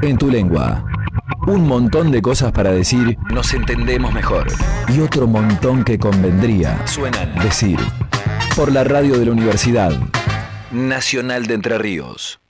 en tu lengua. Un montón de cosas para decir, nos entendemos mejor. Y otro montón que convendría decir. Por la radio de la Universidad Nacional de Entre Ríos.